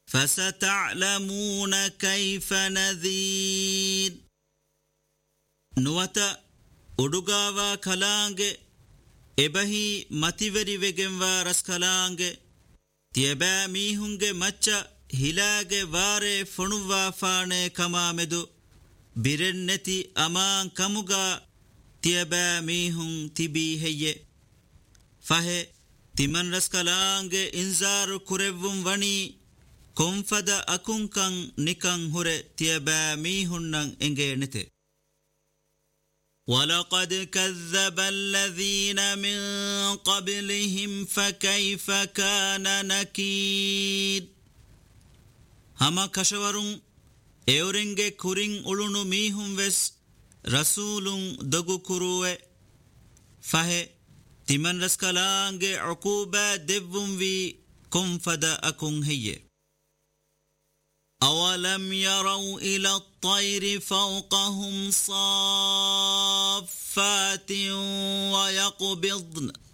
فستعلمون كيف نذير نوتا أدوغاوا كلانجي إبهي متيوري وگنوا رس كلانجي تيبا ميهنگي مچا هلاگي واري فنوا فاني كمامدو بيرنتي أمان كموغا تيبا ميهن تبي هي فهي تمن رس كلانجي انزار كوريوم وني كونفدا أكونكن نكن هوري تيبا ميهنن انگي نتي ولقد كذب الذين من قبلهم فكيف كان نكير هما كشورون ايورنگه كورين اولونو ميهم وس رسولون دغو كروه فه تمن رسكلانگه عقوبة دبون في كنفدا أكون هي أولم يروا إلى الطير فوقهم صافات ويقبضن